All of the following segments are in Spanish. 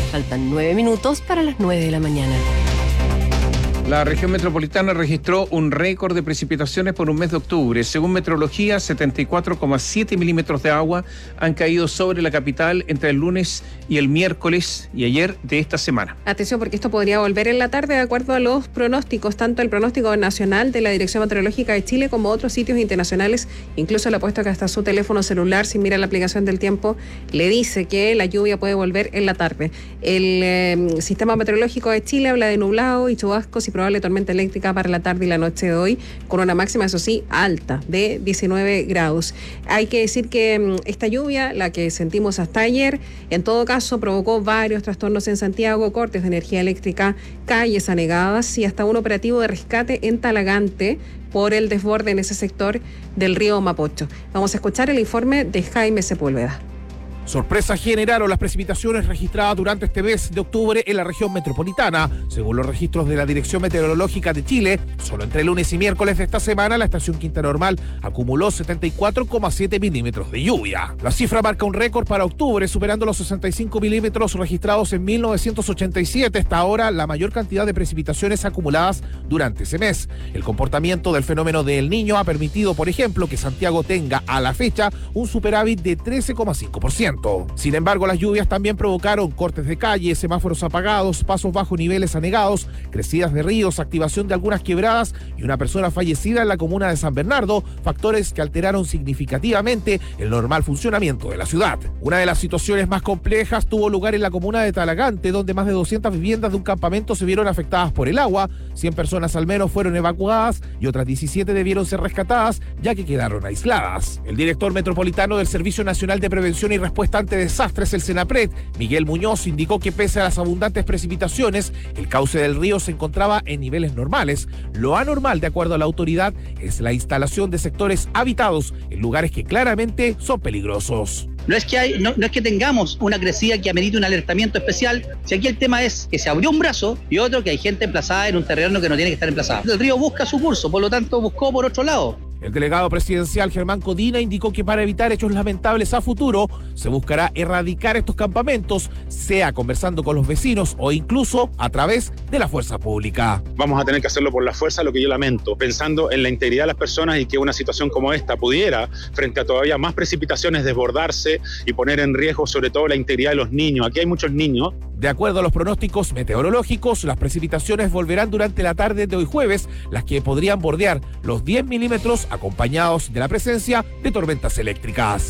Faltan 9 minutos para las 9 de la mañana. La región metropolitana registró un récord de precipitaciones por un mes de octubre. Según Meteorología, 74,7 milímetros de agua han caído sobre la capital entre el lunes y el miércoles y ayer de esta semana. Atención, porque esto podría volver en la tarde de acuerdo a los pronósticos, tanto el pronóstico nacional de la Dirección Meteorológica de Chile como otros sitios internacionales. Incluso le ha puesto que hasta su teléfono celular, si mira la aplicación del tiempo, le dice que la lluvia puede volver en la tarde. El Sistema Meteorológico de Chile habla de nublado y chubascos y probable tormenta eléctrica para la tarde y la noche de hoy, con una máxima, eso sí, alta, de 19 grados. Hay que decir que esta lluvia, la que sentimos hasta ayer, en todo caso provocó varios trastornos en Santiago, cortes de energía eléctrica, calles anegadas y hasta un operativo de rescate en Talagante por el desborde en ese sector del río Mapocho. Vamos a escuchar el informe de Jaime Sepúlveda. Sorpresa generaron las precipitaciones registradas durante este mes de octubre en la región metropolitana. Según los registros de la Dirección Meteorológica de Chile, solo entre lunes y miércoles de esta semana, la estación Quinta Normal acumuló 74,7 milímetros de lluvia. La cifra marca un récord para octubre, superando los 65 milímetros registrados en 1987. Hasta ahora, la mayor cantidad de precipitaciones acumuladas durante ese mes. El comportamiento del fenómeno de El Niño ha permitido, por ejemplo, que Santiago tenga a la fecha un superávit de 13,5%. Sin embargo, las lluvias también provocaron cortes de calle, semáforos apagados, pasos bajo niveles anegados, crecidas de ríos, activación de algunas quebradas y una persona fallecida en la comuna de San Bernardo, factores que alteraron significativamente el normal funcionamiento de la ciudad. Una de las situaciones más complejas tuvo lugar en la comuna de Talagante, donde más de 200 viviendas de un campamento se vieron afectadas por el agua, 100 personas al menos fueron evacuadas y otras 17 debieron ser rescatadas, ya que quedaron aisladas. El director metropolitano del Servicio Nacional de Prevención y Respuesta ante Desastres, el Senapred, Miguel Muñoz, indicó que pese a las abundantes precipitaciones, el cauce del río se encontraba en niveles normales. Lo anormal, de acuerdo a la autoridad, es la instalación de sectores habitados en lugares que claramente son peligrosos. No es que tengamos una crecida que amerite un alertamiento especial, si aquí el tema es que se abrió un brazo y otro que hay gente emplazada en un terreno que no tiene que estar emplazada. El río busca su curso, por lo tanto buscó por otro lado. El delegado presidencial Germán Codina indicó que para evitar hechos lamentables a futuro se buscará erradicar estos campamentos, sea conversando con los vecinos o incluso a través de la fuerza pública. Vamos a tener que hacerlo por la fuerza, lo que yo lamento, pensando en la integridad de las personas y que una situación como esta pudiera, frente a todavía más precipitaciones, desbordarse y poner en riesgo sobre todo la integridad de los niños. Aquí hay muchos niños. De acuerdo a los pronósticos meteorológicos, las precipitaciones volverán durante la tarde de hoy jueves, las que podrían bordear los 10 milímetros acompañados de la presencia de tormentas eléctricas.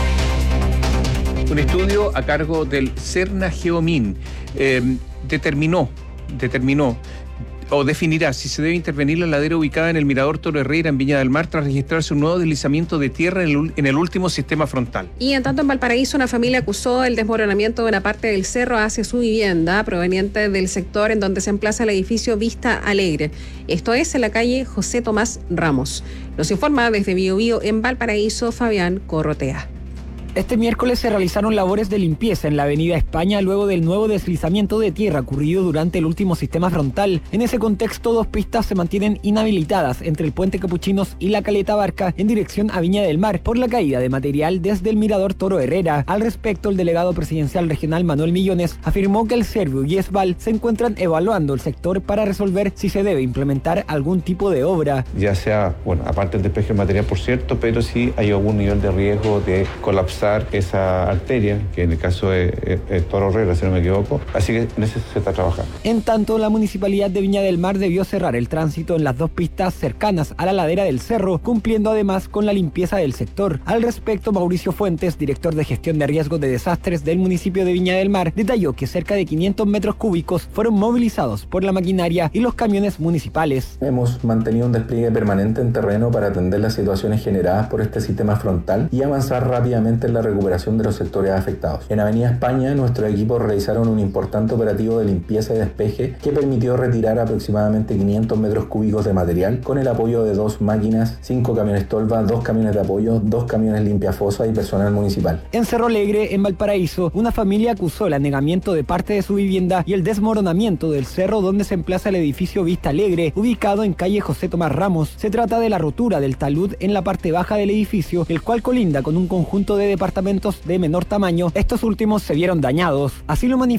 Un estudio a cargo del Cerna Geomin definirá si se debe intervenir la ladera ubicada en el Mirador Toro Herrera en Viña del Mar tras registrarse un nuevo deslizamiento de tierra en el último sistema frontal. Y en tanto, en Valparaíso, una familia acusó el desmoronamiento de una parte del cerro hacia su vivienda proveniente del sector en donde se emplaza el edificio Vista Alegre. Esto es en la calle José Tomás Ramos. Nos informa desde Biobío en Valparaíso, Fabián Corrotea. Este miércoles se realizaron labores de limpieza en la avenida España luego del nuevo deslizamiento de tierra ocurrido durante el último sistema frontal. En ese contexto, 2 pistas se mantienen inhabilitadas entre el puente Capuchinos y la caleta Barca en dirección a Viña del Mar por la caída de material desde el Mirador Toro Herrera. Al respecto, el delegado presidencial regional Manuel Millones afirmó que el Servio y ESVAL se encuentran evaluando el sector para resolver si se debe implementar algún tipo de obra. Ya sea, aparte del despeje material, por cierto, pero si hay algún nivel de riesgo de colapsar esa arteria, que en el caso es Toro Herrera, si no me equivoco, así que en eso se está trabajando. En tanto, la Municipalidad de Viña del Mar debió cerrar el tránsito en las 2 pistas cercanas a la ladera del cerro, cumpliendo además con la limpieza del sector. Al respecto, Mauricio Fuentes, director de gestión de riesgos de desastres del municipio de Viña del Mar, detalló que cerca de 500 metros cúbicos fueron movilizados por la maquinaria y los camiones municipales. Hemos mantenido un despliegue permanente en terreno para atender las situaciones generadas por este sistema frontal y avanzar rápidamente en la recuperación de los sectores afectados. En Avenida España, nuestros equipos realizaron un importante operativo de limpieza y despeje que permitió retirar aproximadamente 500 metros cúbicos de material con el apoyo de 2 máquinas, 5 camiones tolva, 2 camiones de apoyo, 2 camiones limpiafosa y personal municipal. En Cerro Alegre, en Valparaíso, una familia acusó el anegamiento de parte de su vivienda y el desmoronamiento del cerro donde se emplaza el edificio Vista Alegre, ubicado en calle José Tomás Ramos. Se trata de la rotura del talud en la parte baja del edificio, el cual colinda con un conjunto de departamentos de menor tamaño. Estos últimos se vieron dañados. Así lo manifestó